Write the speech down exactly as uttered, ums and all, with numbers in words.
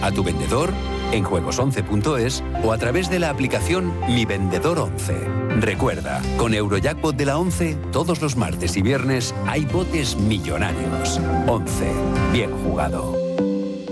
a tu vendedor, en juegos once punto es o a través de la aplicación Mi Vendedor once. Recuerda, con Eurojackpot de la once, todos los martes y viernes hay botes millonarios. once. Bien jugado.